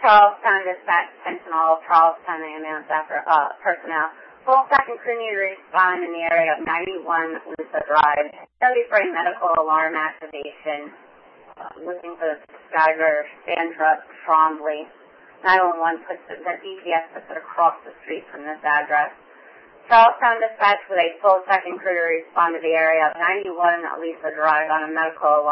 Charlestown dispatch, Sentinel, Charlestown ambulance after personnel. Full second crew need to respond in the area of 91 Luther Drive. 33 medical alarm activation. Looking for the Steiger, Sandra, Trombley. 911 puts the DPS puts it across the street from this address. Charlestown dispatch with a full second crew to respond to the area of 91 Lisa Drive on a medical alarm.